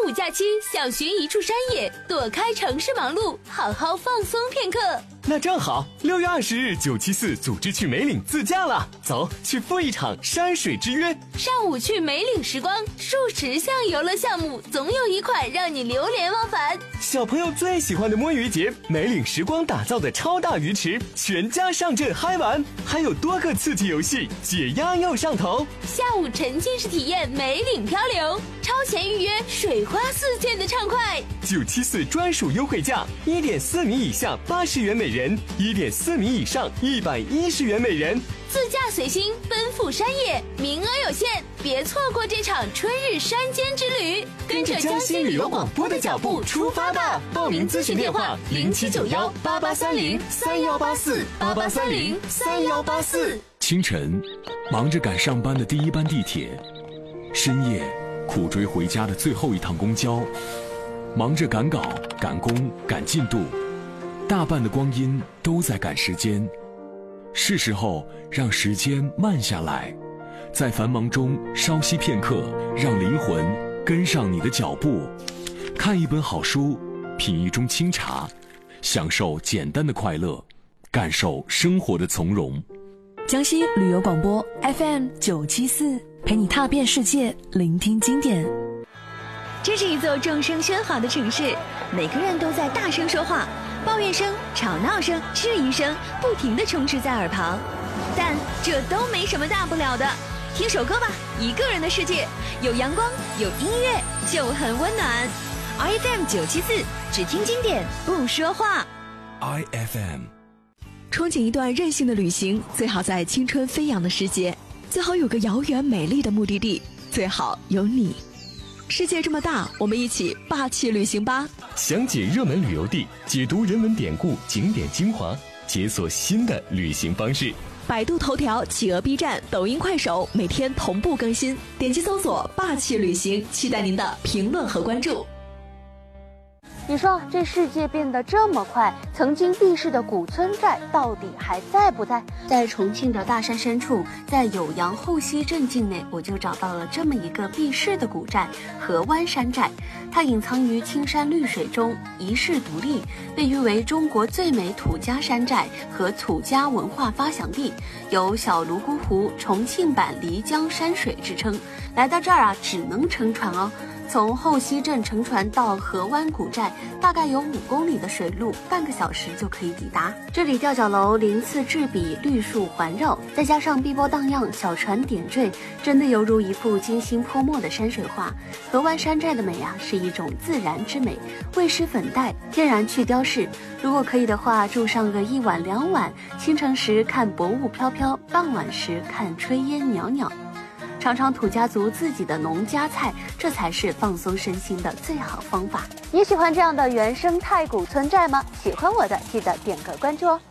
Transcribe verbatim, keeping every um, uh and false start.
五假期想寻一处山野，躲开城市忙碌，好好放松片刻。 那正好，六月二十日九七四组织去梅岭自驾了，走，去赴一场山水之约。 上午去梅岭时光，数十项游乐项目，总有一款让你流连忘返。 小朋友最喜欢的摸鱼节，梅岭时光打造的超大鱼池，全家上阵嗨玩，还有多个刺激游戏，解压又上头。 下午沉浸式体验梅岭漂流，超前预约，水花四溅的畅快。 九七四专属优惠价，一点四米以下八十元每人，一点四米以上一百一十元每人。 自驾随心，奔赴山野，名额有限，别错过这场春日山间之旅。 跟着江西旅游广播的脚步出发吧！报名咨询电话：零七九幺八八三零三幺八四八八三零三幺八四。 清晨，忙着赶上班的第一班地铁；深夜，苦追回家的最后一趟公交；忙着赶稿、赶工、赶进度，大半的光阴都在赶时间。是时候让时间慢下来，在繁忙中稍息片刻，让灵魂跟上你的脚步。看一本好书，品一盅清茶，享受简单的快乐，感受生活的从容。 江西旅游广播 F M 九七四，陪你踏遍世界，聆听经典。 这是一座众声喧哗的城市，每个人都在大声说话，抱怨声、吵闹声、质疑声不停地充斥在耳旁，但这都没什么大不了的。听首歌吧，一个人的世界，有阳光，有音乐，就很温暖。R F M 九七四，只听经典，不说话。 I F M。 憧憬一段任性的旅行，最好在青春飞扬的时节，最好有个遥远美丽的目的地，最好有你。世界这么大，我们一起霸气旅行吧！ 详解热门旅游地，解读人文典故、景点精华，解锁新的旅行方式。 百度头条、企鹅 B 站、抖音、快手每天同步更新，点击搜索霸气旅行，期待您的评论和关注。 你说这世界变得这么快，曾经避世的古村寨到底还在不在？在重庆的大山深处，在酉阳后溪镇境内，我就找到了这么一个避世的古寨——河湾山寨。它隐藏于青山绿水中，遗世独立，被誉为中国最美土家山寨和土家文化发祥地，有小泸沽湖、重庆版漓江山水之称。来到这儿啊，只能乘船哦。从后溪镇乘船到河湾古寨，大概有五公里的水路，半个小时就可以抵达。这里吊脚楼鳞次栉比，绿树环绕，再加上碧波荡漾，小船点缀，真的犹如一幅精心泼墨的山水画。河湾山寨的美啊，是一种自然之美，未施粉黛，天然去雕饰。如果可以的话，住上个一晚两晚，清晨时看薄雾飘飘，傍晚时看炊烟袅袅。尝尝土家族自己的农家菜，这才是放松身心的最好方法。你喜欢这样的原生态古村寨吗？喜欢我的记得点个关注哦。